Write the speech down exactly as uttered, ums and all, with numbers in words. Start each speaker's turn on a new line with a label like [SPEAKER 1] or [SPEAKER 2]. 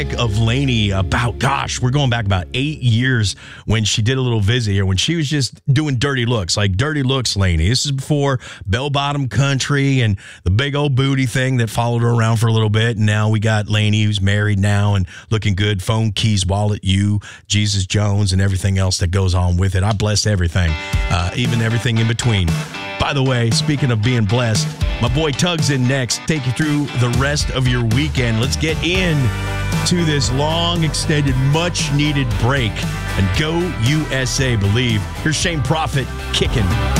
[SPEAKER 1] of Lainey about, gosh, we're going back about eight years when she did a little visit here, when she was just doing dirty looks, like dirty looks Lainey. This is before bell-bottom country and the big old booty thing that followed her around for a little bit. And now we got Lainey, who's married now and looking good, phone, keys, wallet, you, Jesus Jones, and everything else that goes on with it. I bless everything, uh, even everything in between. By the way, speaking of being blessed, my boy Tug's in next. Take you through the rest of your weekend. Let's get in to this long, extended, much-needed break. And go U S A, believe. Here's Shane Prophet kicking.